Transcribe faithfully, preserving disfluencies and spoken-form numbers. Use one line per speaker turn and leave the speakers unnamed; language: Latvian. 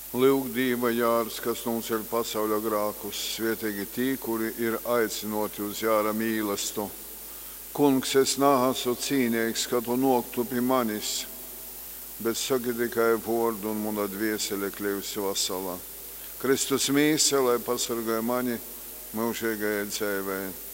Lūk, Dieva jārs, kas noceļ pasaules grēkus, svētīgi tie, kuri ir aicinoti uz jāra mīlestību. Kungs, es neesmu cīnīgs, ka tu noktu pie manis, bet saki tikai vārdu un mana dvēsele kļūsi vesela. Kristus mīsele pasargāja mani mūžīgajai dzīvei.